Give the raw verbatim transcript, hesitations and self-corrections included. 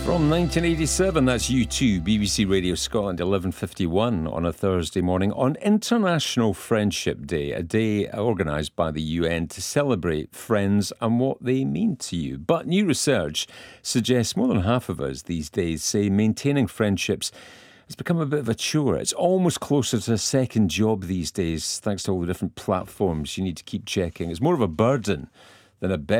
From nineteen eighty-seven, that's U two, B B C Radio Scotland, eleven fifty-one on a Thursday morning on International Friendship Day, a day organised by the U N to celebrate friends and what they mean to you. But new research suggests more than half of us these days say maintaining friendships has become a bit of a chore. It's almost closer to a second job these days, thanks to all the different platforms you need to keep checking. It's more of a burden than a benefit.